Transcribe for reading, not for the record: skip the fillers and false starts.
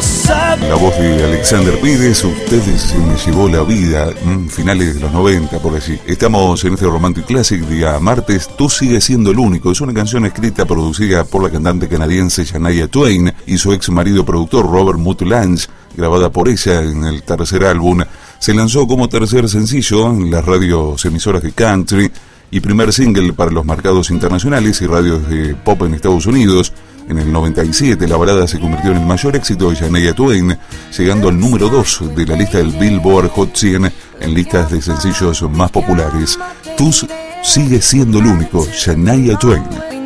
La voz de Alexander Pires, Ustedes se me llevó la vida, finales de los 90, por así. Estamos en este Romantic Classic, día martes, Tú sigues siendo el único. Es una canción escrita, producida por la cantante canadiense Shania Twain y su ex marido productor Robert Mutt Lange, grabada por ella en el tercer álbum. Se lanzó como tercer sencillo en las radios emisoras de country y primer single para los mercados internacionales y radios de pop en Estados Unidos. En el 97 la balada se convirtió en el mayor éxito de Shania Twain, llegando al número 2 de la lista del Billboard Hot 100 en listas de sencillos más populares. Tú sigues siendo el único, Shania Twain.